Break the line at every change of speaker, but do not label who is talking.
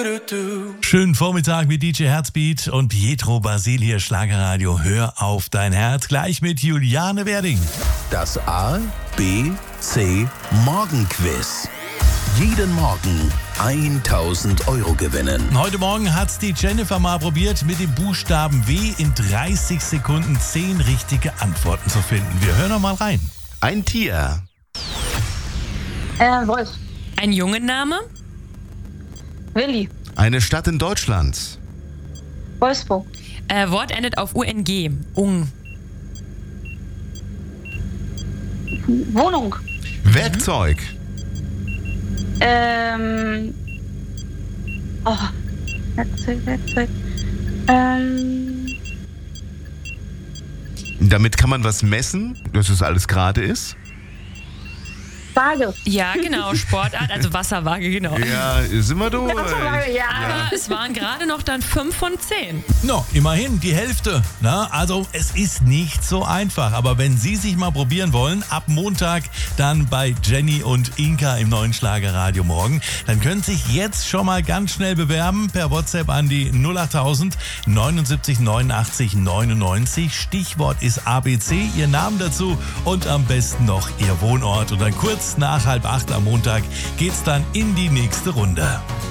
Schönen Vormittag mit DJ Herzbeat und Pietro Basil hier, Schlagerradio. Hör auf dein Herz, gleich mit Juliane Werding.
Das A, B, C Morgenquiz. Jeden Morgen 1.000 Euro gewinnen.
Heute Morgen hat's die Jennifer mal probiert, mit dem Buchstaben W in 30 Sekunden 10 richtige Antworten zu finden. Wir hören noch mal rein.
Ein Tier.
Wolf.
Ein Jungenname?
Willi.
Eine Stadt in Deutschland.
Wolfsburg.
Wort endet auf UNG. Ung.
Wohnung.
Werkzeug.
Werkzeug.
Damit kann man was messen, dass es alles gerade ist.
Waage.
Ja, genau. Sportart, also Wasserwaage, genau.
Ja, sind wir durch.
Ja.
Aber es waren gerade noch dann 5 von 10.
No, immerhin die Hälfte. Na, also es ist nicht so einfach. Aber wenn Sie sich mal probieren wollen, ab Montag dann bei Jenny und Inka im neuen Schlagerradio morgen, dann können Sie sich jetzt schon mal ganz schnell bewerben per WhatsApp an die 08000 79 89 99. Stichwort ist ABC, Ihr Name dazu und am besten noch Ihr Wohnort. Und dann kurz nach 7:30 am Montag geht's dann in die nächste Runde.